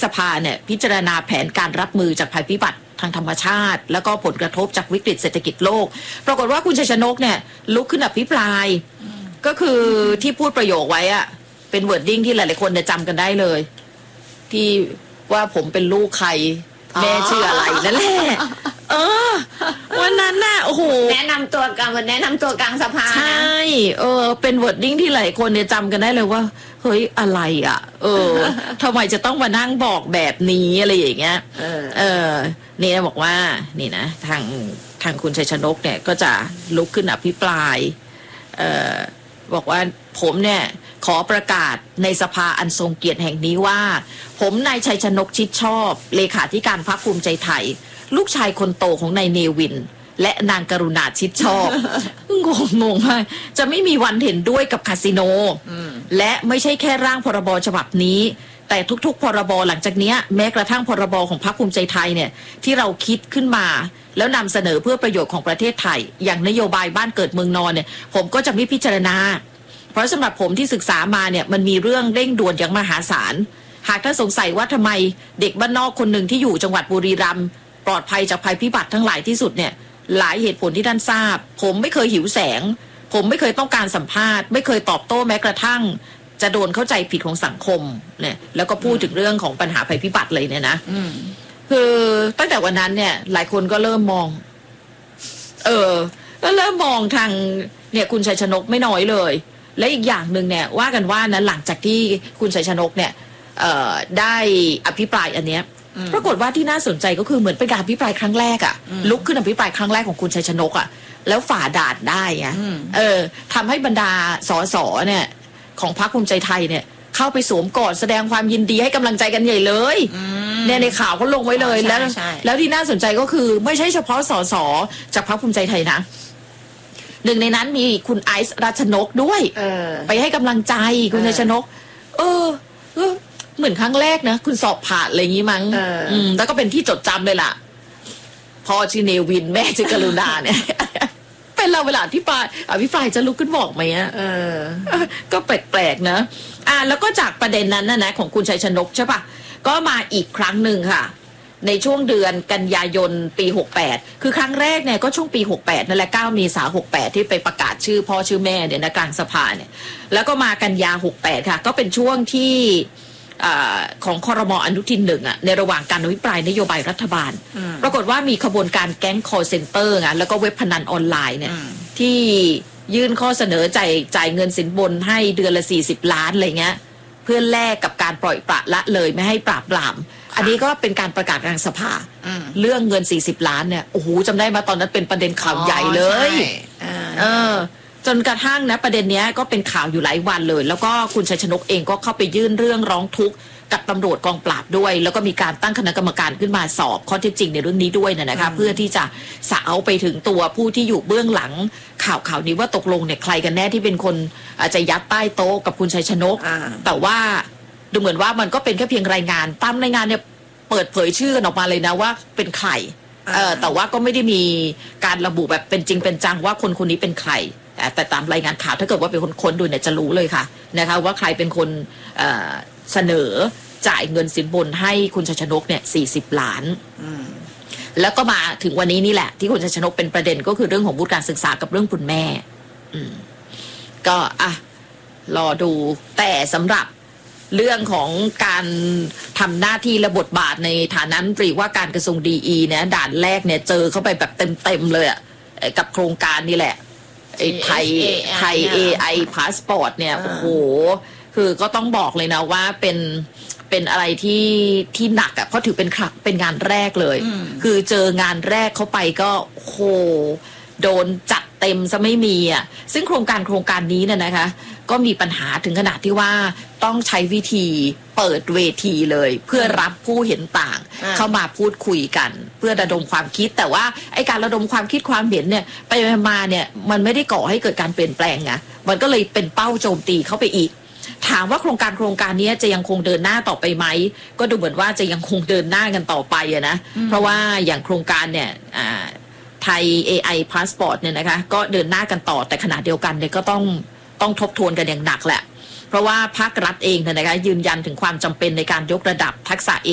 สภาเนี่ยพิจารณาแผนการรับมือจากภัยพิบัติทางธรรมชาติแล้วก็ผลกระทบจากวิกฤตเศรษฐกิจโลกปรากฏว่าคุณชัยชนกเนี่ยลุกขึ้นอภิปรายก็คือที่พูดประโยคไว้อะเป็นเวิร์ดดิ้งที่หลายๆคนจะจำกันได้เลยที่ว่าผมเป็นลูกใครแม่ชื่ออะไรนั่นแหละวันนั้นน่ะโอ้โหแนะนำตัวกลางสภาใช่เป็นเวิร์ดดิ้งที่หลายคนจำกันได้เลยว่าเฮ้ยอะไรอ่ะทำไมจะต้องมานั่งบอกแบบนี้อะไรอย่างเงี้ยนี่บอกว่านี่นะทางคุณชัยชนกเนี่ยก็จะลุกขึ้นอภิปรายบอกว่าผมเนี่ยขอประกาศในสภาอันทรงเกียรติแห่งนี้ว่าผมนายชัยชนกชิดชอบเลขาธิการพรรคภูมิใจไทยลูกชายคนโตของนายเนวินและนางกรุณาชิดชอบงงมากจะไม่มีวันเห็นด้วยกับคาสิโนและไม่ใช่แค่ร่างพรบฉบับนี้แต่ทุกๆพรบหลังจากนี้แม้กระทั่งพรบของพรรคภูมิใจไทยเนี่ยที่เราคิดขึ้นมาแล้วนำเสนอเพื่อประโยชน์ของประเทศไทยอย่างนโยบายบ้านเกิดเมืองนอนเนี่ยผมก็จะไม่พิจารณาเพราะสำหรับผมที่ศึกษามาเนี่ยมันมีเรื่องเร่งด่วนอย่างมหาศาลหากท่านสงสัยว่าทำไมเด็กบ้านนอกคนหนึ่งที่อยู่จังหวัดบุรีรัมย์ปลอดภัยจากภัยพิบัติทั้งหลายที่สุดเนี่ยหลายเหตุผลที่ท่านทราบผมไม่เคยหิวแสงผมไม่เคยต้องการสัมภาษณ์ไม่เคยตอบโต้แม้กระทั่งจะโดนเข้าใจผิดของสังคมเนี่ยแล้วก็พูดถึงเรื่องของปัญหาภัยพิบัติเลยเนี่ยนะคือตั้งแต่วันนั้นเนี่ยหลายคนก็เริ่มมองก็เริ่มมองทางเนี่ยคุณชัยชนกไม่น้อยเลยและอีกอย่างหนึ่งเนี่ยว่ากันว่านะหลังจากที่คุณชัยชนกเนี่ยได้อภิปรายอันเนี้ยปรากฏว่าที่น่าสนใจก็คือเหมือนเป็นการอภิปรายครั้งแรกอะลุกขึ้นอภิปรายครั้งแรกของคุณชัยชนกอะแล้วฝ่าด่านได้ไงทำให้บรรดาสสเนี่ยของพรรคภูมิใจไทยเนี่ยเข้าไปสวมกอดแสดงความยินดีให้กำลังใจกันใหญ่เลยเนี่ยในข่าวเขาลงไว้เลยแล้วที่น่าสนใจก็คือไม่ใช่เฉพาะสสจากพรรคภูมิใจไทยนะหนึ่งในนั้นมีคุณไอซ์รัชนกด้วยไปให้กำลังใจคุณชัยชนกเหมือนครั้งแรกนะคุณสอบผ่านอะไรอย่างนี้มั้งแล้วก็เป็นที่จดจำเลยล่ะพ่อชื่อเนวินแม่ชื่อกรุณาเนี่ยเป็นเราเวลาอภิปรายจะลุกขึ้นบอกไหมก็แปลกๆนะแล้วก็จากประเด็นนั้นนะของคุณชัยชนกใช่ปะก็มาอีกครั้งหนึ่งค่ะในช่วงเดือนกันยายนปี68คือครั้งแรกเนี่ยก็ช่วงปี68นั่นแหละ9 เมษายน 68ที่ไปประกาศชื่อพ่อชื่อแม่เนี่ยนะกลางสภาเนี่ยแล้วก็มากันยา68ค่ะก็เป็นช่วงที่ของครม.อนุทินหนึ่งในระหว่างการอภิปรายนโยบายรัฐบาลปรากฏว่ามีขบวนการแก๊ง call center แล้วก็เว็บพนันออนไลน์เนี่ยที่ยื่นข้อเสนอจ่ายเงินสินบนให้เดือนละ40 ล้านอะไรเงี้ยเพื่อแลกกับการปล่อยปละละเลยไม่ให้ปราบปรามอันนี้ก็เป็นการประกาศกลางสภาเรื่องเงิน40 ล้านเนี่ยโอ้โหจำได้มาตอนนั้นเป็นประเด็นข่าวใหญ่เลยจนกระทั่งนะประเด็นนี้ก็เป็นข่าวอยู่หลายวันเลยแล้วก็คุณชัยชนกเองก็เข้าไปยื่นเรื่องร้องทุกข์กับตำรวจกองปราบด้วยแล้วก็มีการตั้งคณะกรรมการขึ้นมาสอบข้อเท็จจริงในเรื่องนี้ด้วยนะคะเพื่อที่จะสาวไปถึงตัวผู้ที่อยู่เบื้องหลังข่าวนี้ว่าตกลงเนี่ยใครกันแน่ที่เป็นคนอาจจะยัดใต้โต๊ะกับคุณชัยชนกแต่ว่าดูเหมือนว่ามันก็เป็นแค่เพียงรายงานตามรายงานเนี่ยเปิดเผยชื่อกันออกมาเลยนะว่าเป็นใครแต่ว่าก็ไม่ได้มีการระบุแบบเป็นจริงเป็นจังว่าคนนี้เป็นใครแต่ตามรายงานข่าวถ้าเกิดว่าเป็นคนดูเนี่ยจะรู้เลยค่ะนะคะว่าใครเป็นคนเสนอจ่ายเงินสินบนให้คุณชัยชนกเนี่ย40 ล้านแล้วก็มาถึงวันนี้นี่แหละที่คุณชัยชนกเป็นประเด็นก็คือเรื่องของวุฒิการศึกษากับเรื่องคุณแม่ก็รอดูแต่สำหรับเรื่องของการทำหน้าที่และบทบาทในฐานะรัฐมนตรีว่าการกระทรวงดีเนี่ยด่านแรกเนี่ยเจอเข้าไปแบบเต็มเลยกับโครงการนี่แหละไทย AI Passport เนี่ยโอ้โหคือก็ต้องบอกเลยนะว่าเป็นอะไรที่หนักเพราะถือเป็นงานแรกเลยคือเจองานแรกเข้าไปก็โหโดนจัดเต็มซะไม่มีซึ่งโครงการนี้เนี่ยนะคะก็มีปัญหาถึงขนาดที่ว่าต้องใช้วิธีเปิดเวทีเลยเพื่อรับผู้เห็นต่างเข้ามาพูดคุยกันเพื่อระดมความคิดแต่ว่าไอ้การระดมความคิดความเห็นเนี่ยไปมาเนี่ยมันไม่ได้ก่อให้เกิดการเปลี่ยนแปลงไงมันก็เลยเป็นเป้าโจมตีเข้าไปอีกถามว่าโครงการนี้จะยังคงเดินหน้าต่อไปไหมก็ดูเหมือนว่าจะยังคงเดินหน้ากันต่อไปนะเพราะว่าอย่างโครงการเนี่ยไทย AI Passport เนี่ยนะคะก็เดินหน้ากันต่อแต่ขณะเดียวกันเนี่ยก็ต้องทบทวนกันอย่างหนักแหละเพราะว่าภาครัฐเองนะคะยืนยันถึงความจำเป็นในการยกระดับทักษะ